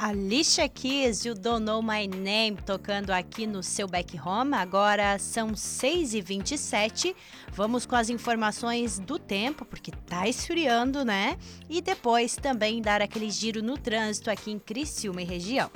Alicia Keys, You Don't Know My Name, tocando aqui no seu Back Home. Agora são 6h27. Vamos com as informações do tempo, porque tá esfriando, né? E depois também dar aquele giro no trânsito aqui em Criciúma e região.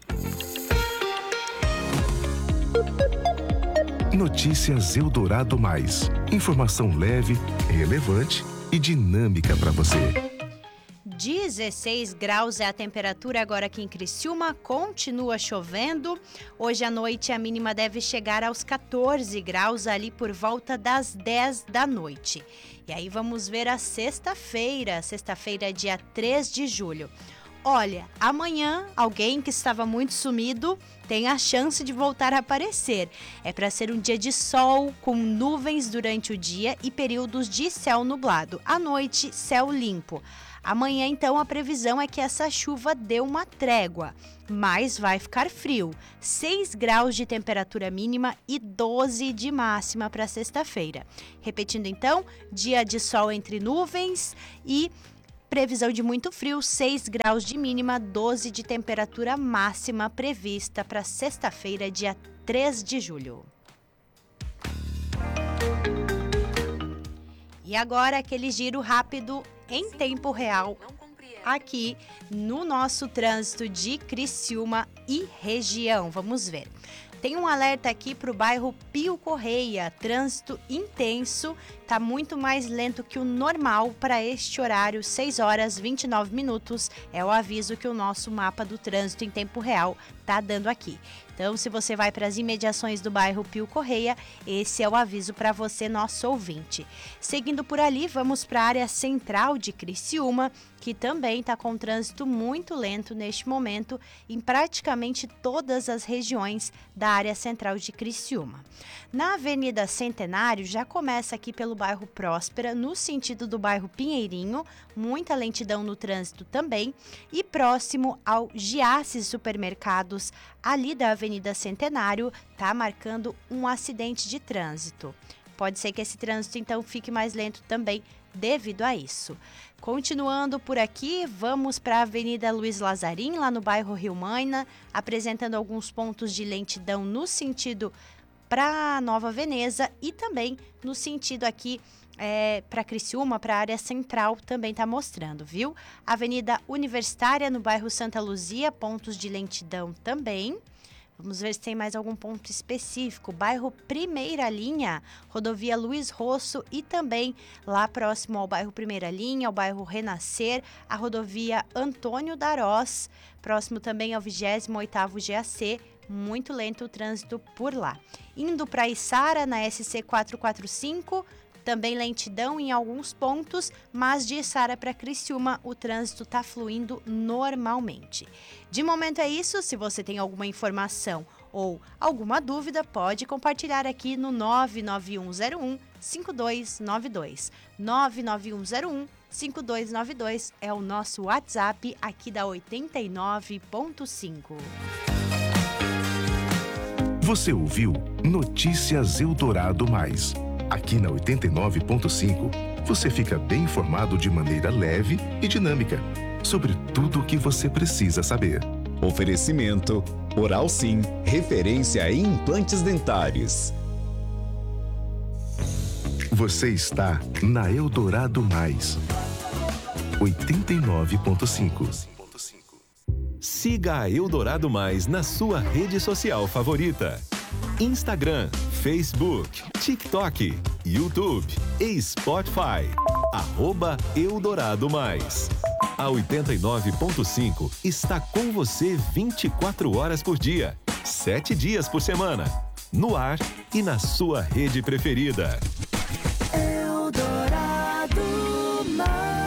Notícias Eldorado Mais. Informação leve, relevante e dinâmica para você. 16 graus é a temperatura agora aqui em Criciúma, continua chovendo. Hoje à noite a mínima deve chegar aos 14 graus ali por volta das 10 da noite. E aí vamos ver a sexta-feira, dia 3 de julho. Olha, amanhã alguém que estava muito sumido tem a chance de voltar a aparecer. É para ser um dia de sol, com nuvens durante o dia e períodos de céu nublado. À noite, céu limpo. Amanhã, então, a previsão é que essa chuva dê uma trégua, mas vai ficar frio. 6 graus de temperatura mínima e 12 de máxima para sexta-feira. Repetindo, então, dia de sol entre nuvens e previsão de muito frio, 6 graus de mínima, 12 de temperatura máxima prevista para sexta-feira, dia 3 de julho. E agora aquele giro rápido em tempo real aqui no nosso trânsito de Criciúma e região. Vamos ver. Tem um alerta aqui para o bairro Pio Correia, trânsito intenso, tá muito mais lento que o normal para este horário, 6h29, é o aviso que o nosso mapa do trânsito em tempo real tá dando aqui. Então, se você vai para as imediações do bairro Pio Correia, esse é o aviso para você, nosso ouvinte. Seguindo por ali, vamos para a área central de Criciúma, que também está com trânsito muito lento neste momento em praticamente todas as regiões da área central de Criciúma. Na Avenida Centenário, já começa aqui pelo bairro Próspera, no sentido do bairro Pinheirinho, muita lentidão no trânsito também, e próximo ao Giasse Supermercados, ali da Avenida Centenário, tá marcando um acidente de trânsito. Pode ser que esse trânsito, então, fique mais lento também devido a isso. Continuando por aqui, vamos para a Avenida Luiz Lazarim, lá no bairro Rio Maina, apresentando alguns pontos de lentidão no sentido para Nova Veneza e também no sentido aqui para Criciúma, para a área central, também está mostrando, viu? Avenida Universitária, no bairro Santa Luzia, pontos de lentidão também. Vamos ver se tem mais algum ponto específico. Bairro Primeira Linha, rodovia Luiz Rosso e também lá próximo ao bairro Primeira Linha, ao bairro Renascer, a rodovia Antônio Darós, próximo também ao 28º GAC, muito lento o trânsito por lá. Indo para Içara, na SC 445, também lentidão em alguns pontos, mas de Içara para Criciúma o trânsito está fluindo normalmente. De momento é isso. Se você tem alguma informação ou alguma dúvida, pode compartilhar aqui no 99101-5292. 99101-5292 é o nosso WhatsApp aqui da 89.5. Você ouviu Notícias Eldorado Mais. Aqui na 89.5, você fica bem informado de maneira leve e dinâmica sobre tudo o que você precisa saber. Oferecimento Oral Sim, referência em implantes dentários. Você está na Eldorado Mais. 89.5. Siga a Eldorado Mais na sua rede social favorita. Instagram, Facebook, TikTok, YouTube e Spotify. @Eldorado Mais. A 89.5 está com você 24 horas por dia, 7 dias por semana. No ar e na sua rede preferida. Eldorado Mais.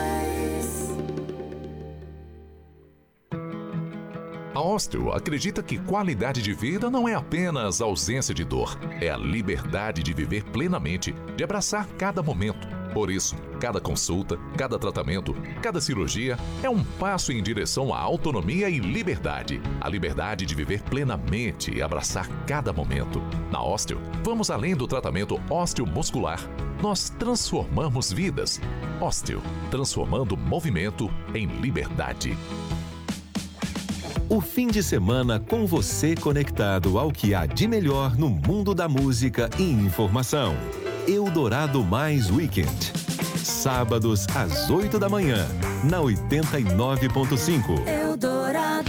A Osteo acredita que qualidade de vida não é apenas ausência de dor, é a liberdade de viver plenamente, de abraçar cada momento. Por isso, cada consulta, cada tratamento, cada cirurgia é um passo em direção à autonomia e liberdade. A liberdade de viver plenamente e abraçar cada momento. Na Osteo, vamos além do tratamento osteomuscular. Nós transformamos vidas. Osteo, transformando movimento em liberdade. O fim de semana com você conectado ao que há de melhor no mundo da música e informação. Eldorado Mais Weekend. Sábados às 8 da manhã, na 89.5. Eldorado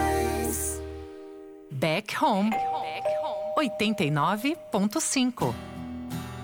Mais. Back Home 89.5.